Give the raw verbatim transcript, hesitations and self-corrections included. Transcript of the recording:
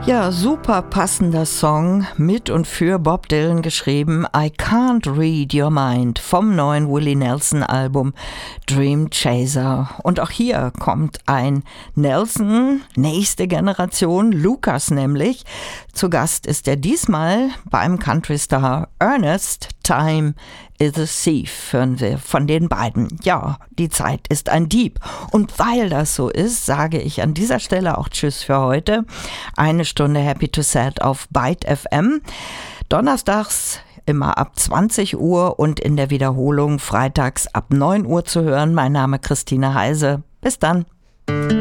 Ja, super passender Song, mit und für Bob Dylan geschrieben, I Can't Read Your Mind vom neuen Willie Nelson Album Dream Chaser. Und auch hier kommt ein Nelson, nächste Generation, Lucas nämlich. Zu Gast ist er diesmal beim Country-Star Ernest. Time is a Thief, hören wir von den beiden. Ja, die Zeit ist ein Dieb. Und weil das so ist, sage ich an dieser Stelle auch Tschüss für heute. Eine Stunde Happy to Sad auf Byte F M. Donnerstags immer ab zwanzig Uhr und in der Wiederholung freitags ab neun Uhr zu hören. Mein Name Christine Heise. Bis dann.